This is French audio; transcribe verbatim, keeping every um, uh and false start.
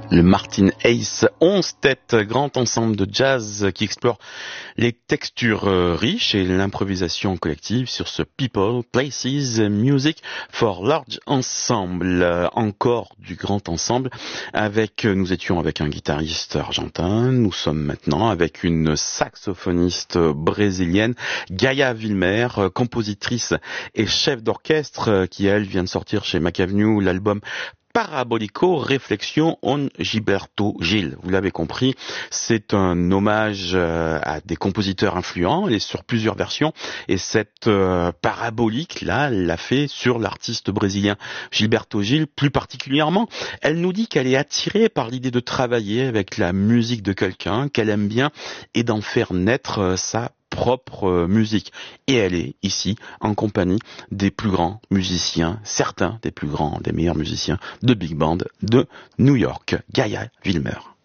Le Martin Ace onze têtes, grand ensemble de jazz qui explore les textures riches et l'improvisation collective sur ce People, Places, Music for Large Ensemble. Encore du grand ensemble. Avec, nous étions avec un guitariste argentin, nous sommes maintenant avec une saxophoniste brésilienne, Gaia Wilmer, compositrice et chef d'orchestre, qui elle vient de sortir chez Mac Avenue l'album Parabolico, réflexion on Gilberto Gil. Vous l'avez compris, c'est un hommage à des compositeurs influents et sur plusieurs versions. Et cette euh, parabolique là, elle l'a fait sur l'artiste brésilien Gilberto Gil plus particulièrement. Elle nous dit qu'elle est attirée par l'idée de travailler avec la musique de quelqu'un qu'elle aime bien et d'en faire naître euh, sa propre musique. Et elle est ici en compagnie des plus grands musiciens, certains des plus grands, des meilleurs musiciens de big band de New York, Gaia Wilmer.